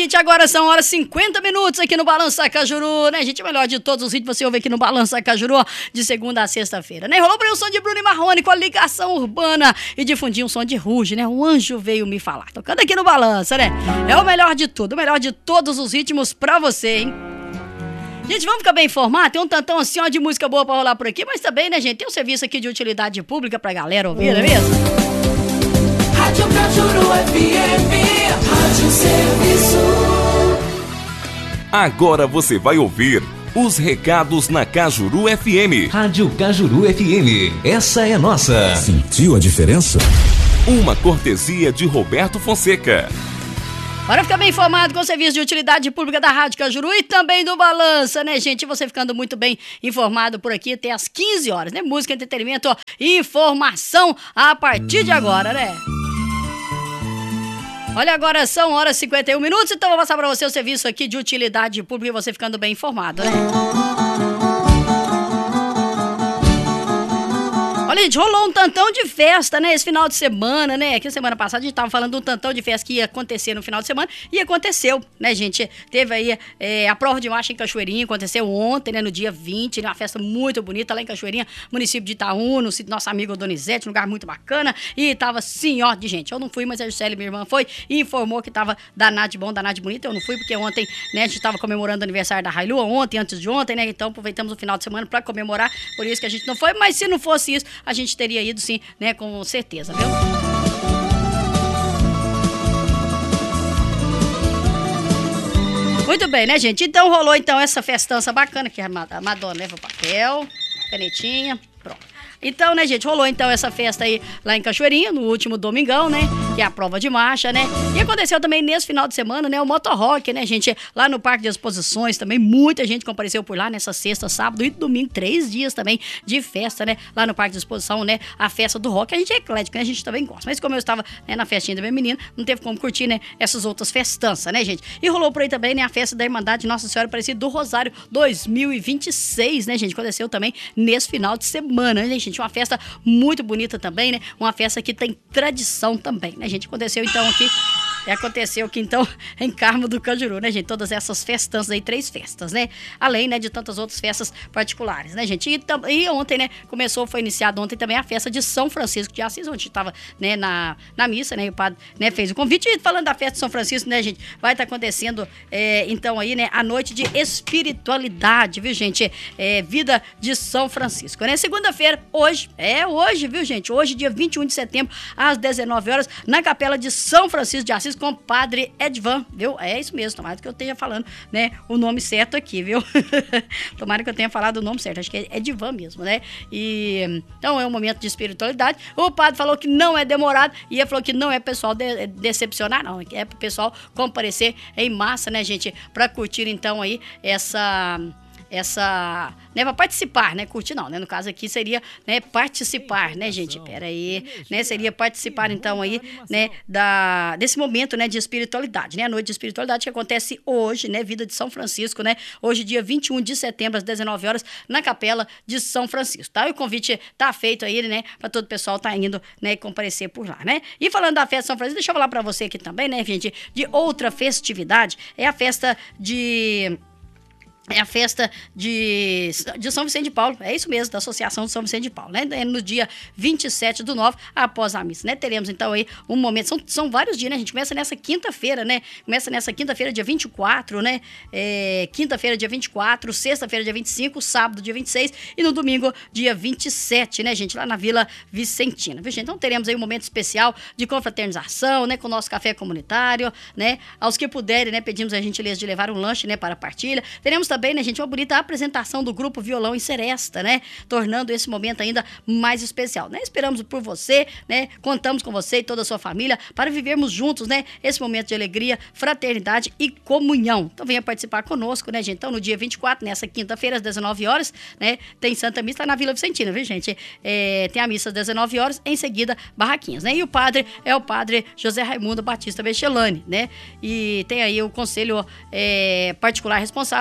gente, agora são horas 50 minutos aqui no Balança Cajuru, né, gente? O melhor de todos os vídeos você ouve aqui no Balança Cajuru, de segunda a sexta-feira, né? Rolou por aí o som de Bruno e Marrone com a ligação urbana e difundiu um som de Ruge, né? Um anjo veio me falar. Tocando aqui no Balança, né? É o melhor de tudo, o melhor de todos os ritmos pra você, hein? Gente, vamos ficar bem informado? Tem um tantão assim, ó, de música boa pra rolar por aqui, mas também, né, gente? Tem um serviço aqui de utilidade pública pra galera ouvir, não é mesmo? Rádio Cajuru FM, Rádio Serviço. Agora você vai ouvir os recados na Cajuru FM. Rádio Cajuru FM, essa é nossa. Sentiu a diferença? Uma cortesia de Roberto Fonseca. Bora ficar bem informado com o serviço de utilidade pública da Rádio Cajuru e também do Balança, né, gente? Você ficando muito bem informado por aqui até às 15 horas, né? Música, entretenimento e informação a partir de agora, né? Olha, agora são horas 51 minutos, então vou passar para você o serviço aqui de utilidade pública e você ficando bem informado, né? Olha, gente, rolou um tantão de festa, né, esse final de semana, né, aqui semana passada a gente tava falando de um tantão de festa que ia acontecer no final de semana, e aconteceu, né, gente, teve aí a prova de marcha em Cachoeirinha, aconteceu ontem, né, no dia 20, né, uma festa muito bonita lá em Cachoeirinha, município de Itaú, no sítio do nosso amigo Donizete, um lugar muito bacana, e tava assim, ó, de gente, eu não fui, mas a Juscelia, minha irmã, foi e informou que tava danado de bom, danado de bonito, eu não fui porque ontem, né, a gente tava comemorando o aniversário da Railua, ontem, antes de ontem, né, então aproveitamos o final de semana pra comemorar, por isso que a gente não foi, mas se não fosse isso, a gente teria ido sim, né, com certeza, viu? Muito bem, né, gente? Então rolou então essa festança bacana que a Madonna leva o papel, canetinha, pronto. Então, né, gente, rolou então essa festa aí lá em Cachoeirinha, no último domingão, né, que é a prova de marcha, né, e aconteceu também nesse final de semana, né, o Motorrock, né, gente, lá no Parque de Exposições também, muita gente compareceu por lá nessa sexta, sábado e domingo, 3 dias também de festa, né, lá no Parque de Exposição, né, a festa do rock, a gente é eclético, né, a gente também gosta, mas como eu estava, né, na festinha da minha menina, não teve como curtir, né, essas outras festanças, né, gente, e rolou por aí também, né, a festa da Irmandade Nossa Senhora Aparecida do Rosário 2026, né, gente, aconteceu também nesse final de semana, né, gente, uma festa muito bonita também, né? Uma festa que tem tradição também, né, gente? Aconteceu aqui então em Carmo do Cajuru, né, gente? Todas essas festanças aí, 3 festas, né? Além, né, de tantas outras festas particulares, né, gente? E ontem, né, foi iniciado ontem também a festa de São Francisco de Assis, onde estava, né, na missa, né, e o padre, né, fez o convite. E falando da festa de São Francisco, né, gente, vai estar acontecendo, então aí, né, a noite de espiritualidade, viu, gente? Vida de São Francisco, né? Segunda-feira, hoje, viu, gente? Hoje, dia 21 de setembro, às 19 horas, na Capela de São Francisco de Assis, com o Padre Edvan, viu? É isso mesmo, tomara que eu esteja falando, né, o nome certo aqui, viu? Tomara que eu tenha falado o nome certo, acho que é Edvan mesmo, né? E então é um momento de espiritualidade. O padre falou que não é demorado e ele falou que não é pessoal decepcionar, não, é pro pessoal comparecer em massa, né, gente, pra curtir então aí essa, né, pra participar, né, curtir não, né, no caso aqui seria, né, participar, né, gente, peraí, né, seria participar então aí, né, desse momento, né, de espiritualidade, né, a noite de espiritualidade que acontece hoje, né, Vida de São Francisco, né, hoje dia 21 de setembro às 19 horas na Capela de São Francisco, tá, e o convite tá feito aí, né, pra todo o pessoal tá indo, né, comparecer por lá, né, e falando da festa de São Francisco, deixa eu falar pra você aqui também, né, gente, de outra festividade, é a festa de São Vicente de Paulo, é isso mesmo, da Associação de São Vicente de Paulo, né? No dia 27/9, após a missa, né? Teremos então aí um momento, são vários dias, né? A gente começa nessa quinta-feira, né? Começa nessa quinta-feira, dia 24, né? Quinta-feira, dia 24, sexta-feira, dia 25, sábado, dia 26 e no domingo, dia 27, né, gente? Lá na Vila Vicentina, viu, gente? Então teremos aí um momento especial de confraternização, né? Com o nosso café comunitário, né? Aos que puderem, né? Pedimos a gentileza de levar um lanche, né? Para a partilha. Teremos também, né, gente, uma bonita apresentação do grupo Violão em Seresta, né, tornando esse momento ainda mais especial, né, esperamos por você, né, contamos com você e toda a sua família para vivermos juntos, né, esse momento de alegria, fraternidade e comunhão. Então venha participar conosco, né, gente, então no dia 24, nessa quinta-feira, às 19 horas, né, tem Santa Missa na Vila Vicentina, viu, gente, tem a missa às 19 horas, em seguida, barraquinhas, né, e o padre é o padre José Raimundo Batista Bechelani, né, e tem aí o conselho particular responsável, é o conselho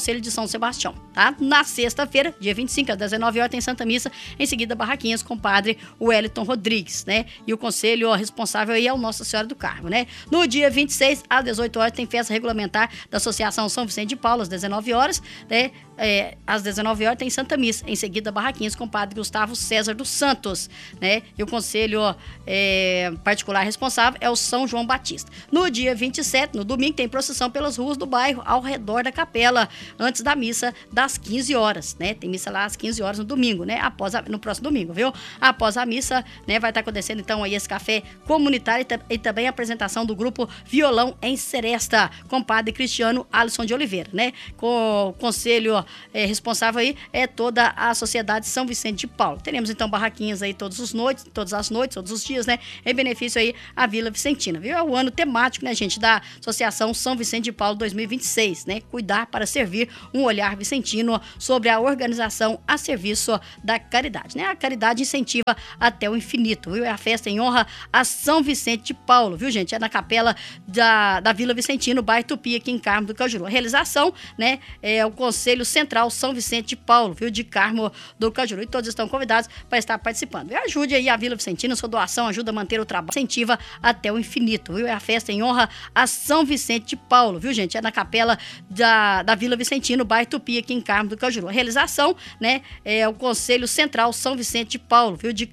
Conselho de São Sebastião, tá? Na sexta-feira, dia 25, às 19 horas, tem Santa Missa, em seguida Barraquinhas com o padre Wellington Rodrigues, né? E o conselho responsável aí é o Nossa Senhora do Carmo, né? No dia 26, às 18 horas, tem festa regulamentar da Associação São Vicente de Paulo, às 19 horas, né? Às 19 horas tem Santa Missa, em seguida Barraquinhas com o padre Gustavo César dos Santos, né? E o conselho particular responsável é o São João Batista. No dia 27, no domingo, tem procissão pelas ruas do bairro, ao redor da capela, antes da missa das 15 horas, né? Tem missa lá às 15 horas no domingo, né? No próximo domingo, viu? Após a missa, né, vai estar acontecendo então aí esse café comunitário e também a apresentação do grupo Violão em Seresta, com o padre Cristiano Alisson de Oliveira, né? Com o conselho responsável aí é toda a Sociedade São Vicente de Paulo. Teremos então barraquinhas aí todas as noites, todos os dias, né? Em benefício aí à Vila Vicentina, viu? É o ano temático, né, gente, da Associação São Vicente de Paulo 2026, né? Cuidar para servir, um olhar vicentino sobre a organização a serviço da caridade, né? A caridade incentiva até o infinito, viu? É a festa em honra a São Vicente de Paulo, viu, gente? É na capela da Vila Vicentino, bairro Tupi, aqui em Carmo do Cajuru. A realização, né, é o Conselho Central São Vicente de Paulo, viu? De Carmo do Cajuru. E todos estão convidados para estar participando. E ajude aí a Vila Vicentina, sua doação ajuda a manter o trabalho, incentiva até o infinito, viu? É a festa em honra a São Vicente de Paulo, viu, gente? É na capela da Vila Vicentino, bairro Tupi, aqui em Carmo do Cajuru. A realização, né, é o Conselho Central São Vicente de Paulo, viu? De